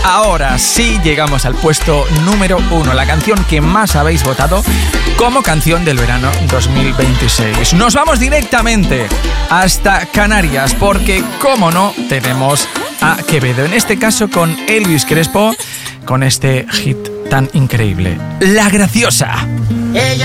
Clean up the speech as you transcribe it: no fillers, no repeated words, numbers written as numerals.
Ahora sí llegamos al puesto número 1, la canción que más habéis votado como canción del verano 2026. Nos vamos directamente hasta Canarias porque, como no, tenemos a Quevedo, en este caso con Elvis Crespo, con este hit tan increíble, La Graciosa.